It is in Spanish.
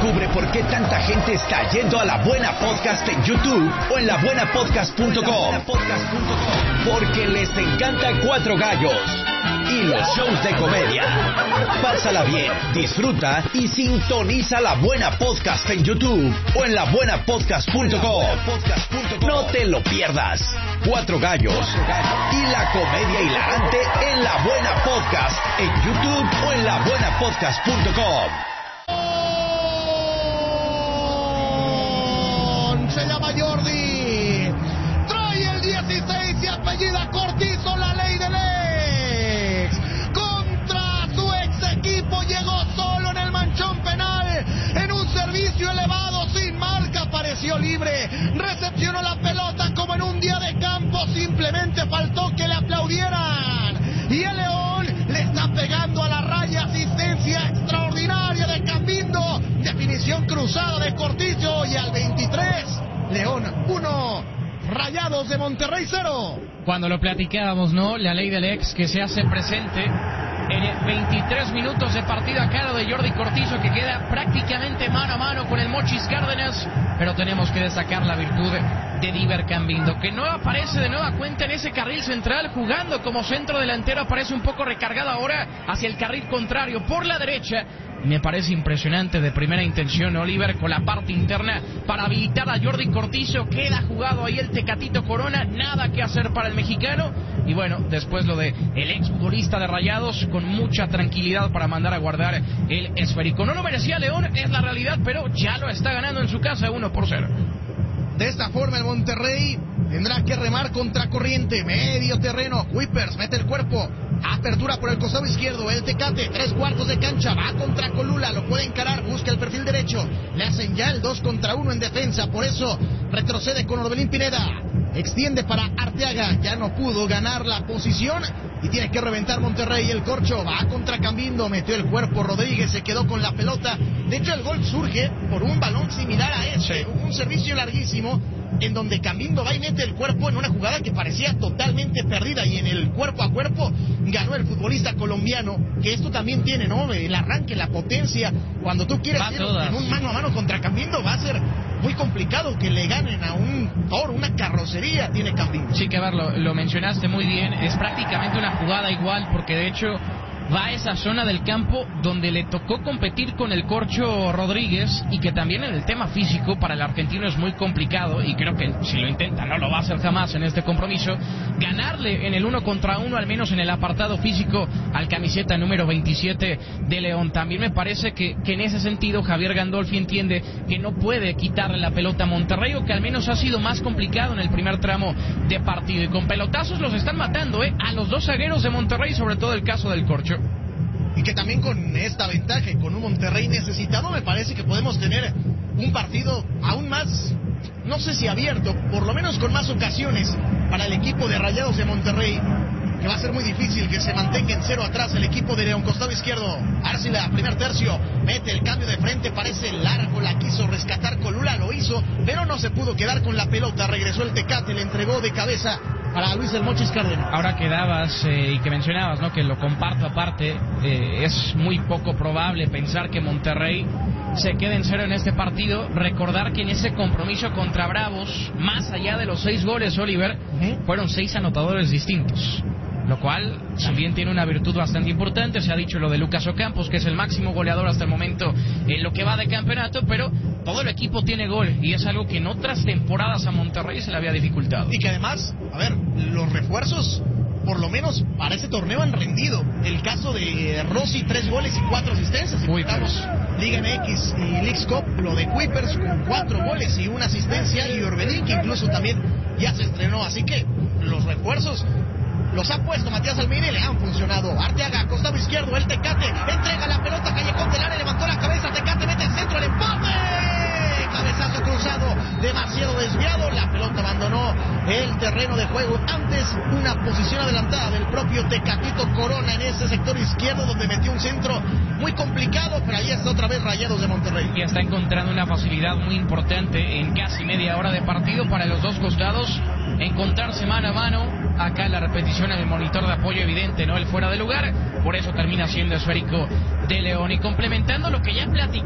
Descubre por qué tanta gente está yendo a La Buena Podcast en YouTube o en labuenapodcast.com. Porque les encanta Cuatro Gallos y los shows de comedia. Pásala bien, disfruta y sintoniza La Buena Podcast en YouTube o en labuenapodcast.com. No te lo pierdas. Cuatro Gallos y la comedia hilarante en La Buena Podcast en YouTube o en labuenapodcast.com. Se llama Jordi, trae el 16 y apellida Cortizo, la ley del ex. Contra su ex equipo llegó solo en el manchón penal, en un servicio elevado sin marca, apareció libre, recepcionó la pelota como en un día de campo, simplemente faltó que le aplaudieran. Y el León le está pegando a la raya, asistencia extraordinaria de Cambindo, definición cruzada de Cortizo, y al 23... León 1, Rayados de Monterrey 0. Cuando lo platicábamos, ¿no? La ley del ex que se hace presente en 23 minutos de partido a cargo de Jordi Cortizo, que queda prácticamente mano a mano con el Mochis Cárdenas, pero tenemos que destacar la virtud de Diver Cambindo, que no aparece de nueva cuenta en ese carril central, jugando como centro delantero, aparece un poco recargado ahora hacia el carril contrario por la derecha. Me parece impresionante de primera intención Oliver con la parte interna para habilitar a Jordi Cortizo. Queda jugado ahí el Tecatito Corona, nada que hacer para el mexicano. Y bueno, después lo de el exfutbolista de Rayados con mucha tranquilidad para mandar a guardar el esférico. No lo merecía León, es la realidad, pero ya lo está ganando en su casa 1-0. De esta forma el Monterrey tendrá que remar contra corriente, medio terreno. Kuipers mete el cuerpo, apertura por el costado izquierdo, el Tecate, 3/4 de cancha, va contra Colula, lo puede encarar, busca el perfil derecho, le hacen ya el 2 contra 1 en defensa, por eso retrocede con Orbelín Pineda, extiende para Arteaga, ya no pudo ganar la posición y tiene que reventar Monterrey. El Corcho va contra Cambindo, metió el cuerpo Rodríguez, se quedó con la pelota. De hecho el gol surge por un balón similar a ese, un servicio larguísimo en donde Cambindo va y mete el cuerpo en una jugada que parecía totalmente perdida, y en el cuerpo a cuerpo ganó el futbolista colombiano, que esto también tiene, ¿no? El arranque, la potencia, cuando tú quieres ir en un mano a mano contra Cambindo, va a ser muy complicado que le ganen a un toro, una carrocería tiene Cambindo. Sí, que ver, lo mencionaste muy bien, es prácticamente una jugada igual, porque de hecho va a esa zona del campo donde le tocó competir con el Corcho Rodríguez, y que también en el tema físico para el argentino es muy complicado, y creo que si lo intenta no lo va a hacer jamás en este compromiso, ganarle en el 1 contra 1, al menos en el apartado físico, al camiseta número 27 de León. También me parece que en ese sentido Javier Gandolfi entiende que no puede quitarle la pelota a Monterrey, o que al menos ha sido más complicado en el primer tramo de partido, y con pelotazos los están matando, a los dos zagueros de Monterrey, sobre todo el caso del Corcho. Y que también con esta ventaja y con un Monterrey necesitado, me parece que podemos tener un partido aún más, no sé si abierto, por lo menos con más ocasiones para el equipo de Rayados de Monterrey, que va a ser muy difícil que se mantenga en 0 atrás el equipo de León. Costado izquierdo, Arcila, primer tercio, mete el cambio de frente, parece largo, la quiso rescatar Colula, lo hizo, pero no se pudo quedar con la pelota, regresó el Tecate, le entregó de cabeza para Luis el Mochis Cárdenas. Ahora que dabas y que mencionabas, ¿no?, que lo comparto aparte, es muy poco probable pensar que Monterrey se quede en 0 en este partido. Recordar que en ese compromiso contra Bravos, más allá de los 6 goles, Oliver, fueron 6 anotadores distintos, lo cual también tiene una virtud bastante importante. Se ha dicho lo de Lucas Ocampos, que es el máximo goleador hasta el momento en lo que va de campeonato, pero todo el equipo tiene gol, y es algo que en otras temporadas a Monterrey se le había dificultado. Y que además, a ver, los refuerzos, por lo menos para ese torneo, han rendido. El caso de Rossi, 3 goles y 4 asistencias. Si contamos Liga MX y Leagues Cup, lo de Kuipers con 4 goles y 1 asistencia, y Orbelín, que incluso también ya se estrenó. Así que los refuerzos los ha puesto Matías Almeida y le han funcionado. Arteaga, costado izquierdo, el Tecate, entrega la pelota, Callejón del área, levantó la cabeza, Tecate mete el centro, el empate, cabezazo cruzado, demasiado desviado, la pelota abandonó el terreno de juego. Antes, una posición adelantada del propio Tecatito Corona en ese sector izquierdo, donde metió un centro muy complicado, pero ahí está otra vez Rayados de Monterrey. Y está encontrando una facilidad muy importante en casi media hora de partido para los dos costados, encontrarse mano a mano. Acá la repetición en el monitor de apoyo evidente, ¿no?, el fuera de lugar, por eso termina siendo esférico de León. Y complementando lo que ya platicamos